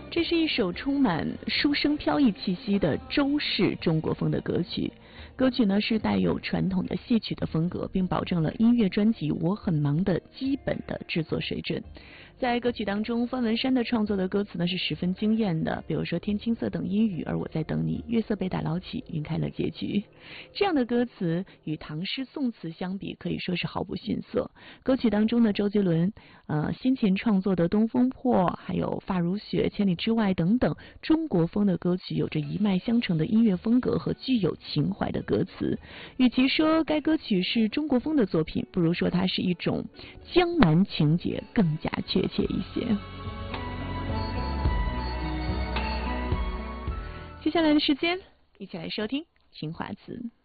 这是一首充满书生飘逸气息的周式中国风的歌曲。歌曲呢是带有传统的戏曲的风格，并保证了音乐专辑《我很忙》的基本的制作水准。在歌曲当中，方文山的创作的歌词呢是十分惊艳的，比如说天青色等阴雨，而我在等你，月色被打捞起，云开了结局。这样的歌词与唐诗宋词相比，可以说是毫不逊色。歌曲当中呢，周杰伦先前创作的《东风破》还有《发如雪》《千里之外》等等中国风的歌曲，有着一脉相承的音乐风格和具有情怀的歌词。与其说该歌曲是中国风的作品，不如说它是一种江南情节更加确切一些。接下来的时间，一起来收听青花瓷。